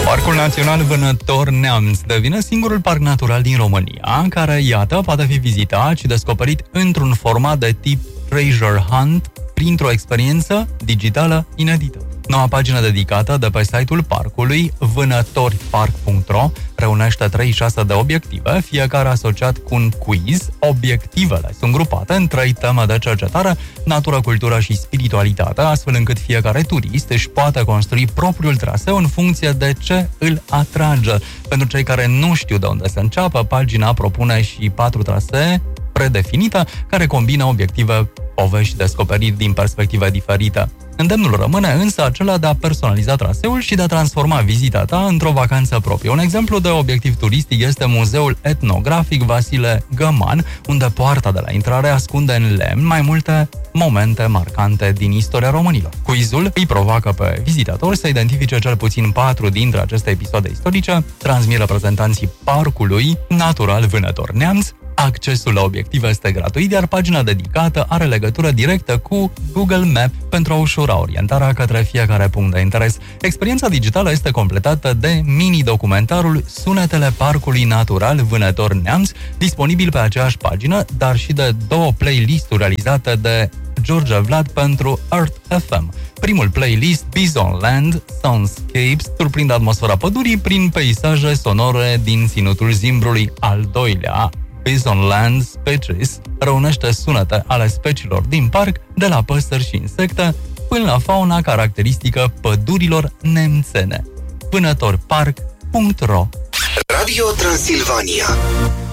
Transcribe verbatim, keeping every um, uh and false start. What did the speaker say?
Parcul Național Vânător Neamț devine singurul parc natural din România care, iată, poate fi vizitat și descoperit într-un format de tip treasure hunt printr-o experiență digitală inedită. Noua pagină dedicată de pe site-ul parcului, vânători park punct ro, reunește treizeci și șase de obiective, fiecare asociat cu un quiz. Obiectivele sunt grupate în trei teme de cercetare: natură, cultură și spiritualitate, astfel încât fiecare turist își poate construi propriul traseu în funcție de ce îl atrage. Pentru cei care nu știu de unde să înceapă, pagina propune și patru trasee predefinite care combină obiective, povești și descoperiri din perspective diferite. Îndemnul rămâne însă acela de a personaliza traseul și de a transforma vizita ta într-o vacanță proprie. Un exemplu de obiectiv turistic este Muzeul Etnografic Vasile Găman, unde poarta de la intrare ascunde în lemn mai multe momente marcante din istoria românilor. Quizul îi provoacă pe vizitatori să identifice cel puțin patru dintre aceste episoade istorice, transmit reprezentanții Parcului Natural Vânător Neamț. Accesul la obiective este gratuit, iar pagina dedicată are legătură directă cu Google Maps pentru a ușura orientarea către fiecare punct de interes. Experiența digitală este completată de mini-documentarul Sunetele Parcului Natural Vânător Neamț, disponibil pe aceeași pagină, dar și de două playlist-uri realizate de George Vlad pentru Earth F M. Primul playlist, Bison Land Soundscapes, surprinde atmosfera pădurii prin peisaje sonore din ținutul Zimbrului. Al doilea, Bison Land Species, reunește sunete ale speciilor din parc, de la păsări și insecte până la fauna caracteristică pădurilor nemțene. vânători park punct ro. Radio Transilvania.